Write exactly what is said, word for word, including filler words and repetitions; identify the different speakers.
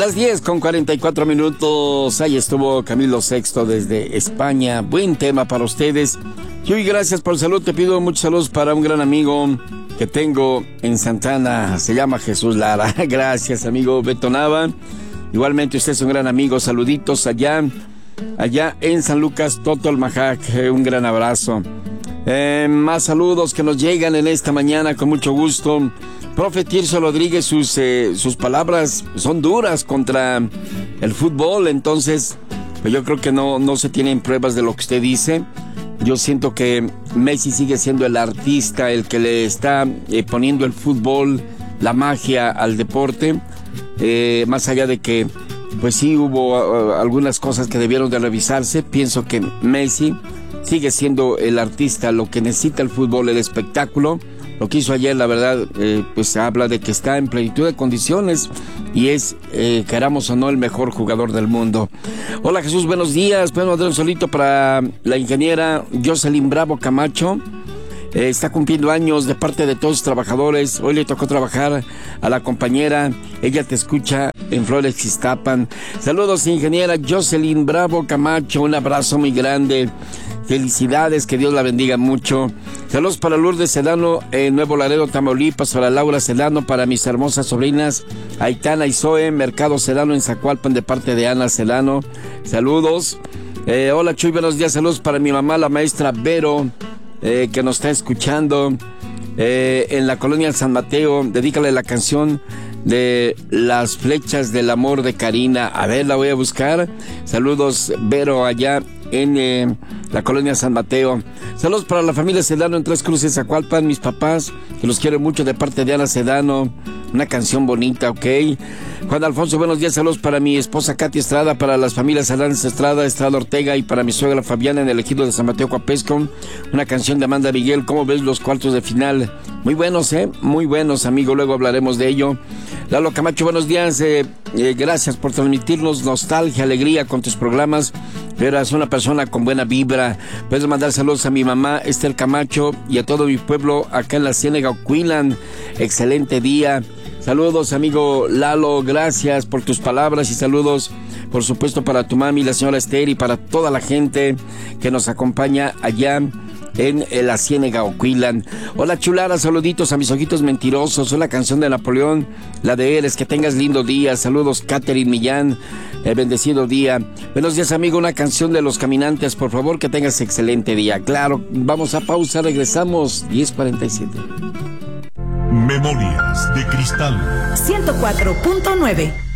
Speaker 1: Las diez con cuarenta y cuatro minutos. Ahí estuvo Camilo Sexto desde España. Buen tema para ustedes. Y hoy, gracias por el saludo. Te pido muchos saludos para un gran amigo que tengo en Santana. Se llama Jesús Lara. Gracias, amigo Beto Nava. Igualmente, usted es un gran amigo. Saluditos allá, allá en San Lucas, Totolmajac. Un gran abrazo. Eh, más saludos que nos llegan en esta mañana, con mucho gusto. Profe Tirso Rodríguez, sus, eh, sus palabras son duras contra el fútbol, entonces pues yo creo que no, no se tienen pruebas de lo que usted dice. Yo siento que Messi sigue siendo el artista, el que le está eh, poniendo el fútbol, la magia al deporte, eh, más allá de que pues sí hubo uh, algunas cosas que debieron de revisarse. Pienso que Messi sigue siendo el artista, lo que necesita el fútbol, el espectáculo. Lo que hizo ayer, la verdad, eh, pues habla de que está en plenitud de condiciones y es, eh, queramos o no, el mejor jugador del mundo. Hola Jesús, buenos días. Pueden mandar un solito para la ingeniera Jocelyn Bravo Camacho. Eh, está cumpliendo años de parte de todos los trabajadores. Hoy le tocó trabajar a la compañera. Ella te escucha en Flores, Iztapan. Saludos, ingeniera Jocelyn Bravo Camacho. Un abrazo muy grande. Felicidades, que Dios la bendiga mucho. Saludos para Lourdes Sedano en Nuevo Laredo, Tamaulipas, para Laura Sedano, para mis hermosas sobrinas Aitana y Zoe, Mercado Sedano en Zacualpan, de parte de Ana Sedano. Saludos. Eh, hola Chuy, buenos días. Saludos para mi mamá, la maestra Vero, eh, que nos está escuchando eh, en la colonia San Mateo. Dedícale la canción de Las Flechas del Amor de Karina. A ver, la voy a buscar. Saludos, Vero, allá en eh, la colonia San Mateo. Saludos para la familia Sedano en Tres Cruces, Zacualpan, mis papás, que los quiero mucho, de parte de Ana Sedano. Una canción bonita, ok. Juan Alfonso, buenos días. Saludos para mi esposa Katy Estrada, para las familias Hernández Estrada, Estrada Ortega, y para mi suegra Fabiana en el ejido de San Mateo Coapesco. Una canción de Amanda Miguel. ¿Cómo ves los cuartos de final? Muy buenos, ¿eh? Muy buenos, amigo. Luego hablaremos de ello. Lalo Camacho, buenos días. Eh, eh, gracias por transmitirnos nostalgia, alegría con tus programas. Eres una persona con buena vibra. Puedes mandar saludos a mi mamá Esther Camacho y a todo mi pueblo acá en la Ciénega Ocuilan. Excelente día. Saludos, amigo Lalo, gracias por tus palabras, y saludos, por supuesto, para tu mami, la señora Esther, y para toda la gente que nos acompaña allá en la Ciénega Ocuilan. Hola Chulara, saluditos a mis ojitos mentirosos. Hola, canción de Napoleón, la de Eres. Que tengas lindo día. Saludos, Catherine Millán, eh, bendecido día. Buenos días, amigo, una canción de Los Caminantes, por favor. Que tengas excelente día. Claro, vamos a pausa, regresamos. diez cuarenta y siete.
Speaker 2: Memorias de Cristal
Speaker 3: ciento cuatro punto nueve.